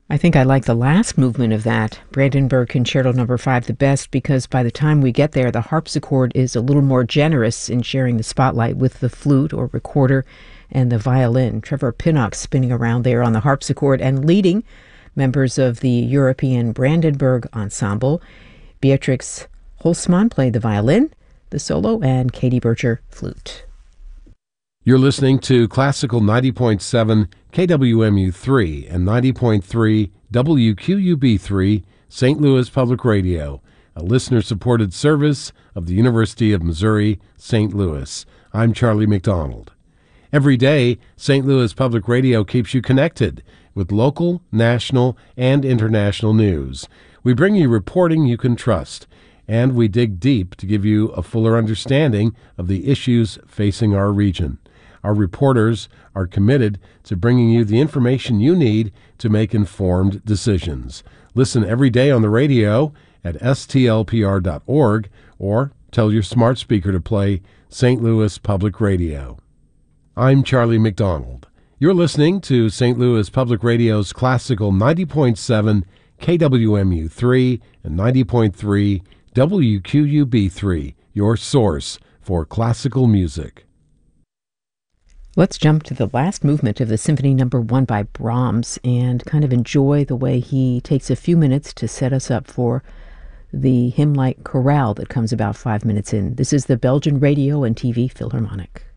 I think I like the last movement of that, Brandenburg Concerto No. 5, the best, because by the time we get there, the harpsichord is a little more generous in sharing the spotlight with the flute or recorder and the violin. Trevor Pinnock spinning around there on the harpsichord and leading members of the European Brandenburg Ensemble. Beatrix Holzmann played the violin, the solo, and Katie Bircher flute. You're listening to Classical 90.7 KWMU3 and 90.3 WQUB3 St. Louis Public Radio, a listener-supported service of the University of Missouri, St. Louis. I'm Charlie McDonald. Every day, St. Louis Public Radio keeps you connected with local, national, and international news. We bring you reporting you can trust, and we dig deep to give you a fuller understanding of the issues facing our region. Our reporters are committed to bringing you the information you need to make informed decisions. Listen every day on the radio at stlpr.org or tell your smart speaker to play St. Louis Public Radio. I'm Charlie McDonald. You're listening to St. Louis Public Radio's Classical 90.7 KWMU3 and 90.3 WQUB3, your source for classical music. Let's jump to the last movement of the Symphony No. 1 by Brahms and kind of enjoy the way he takes a few minutes to set us up for the hymn-like chorale that comes about 5 minutes in. This is the Belgian Radio and TV Philharmonic.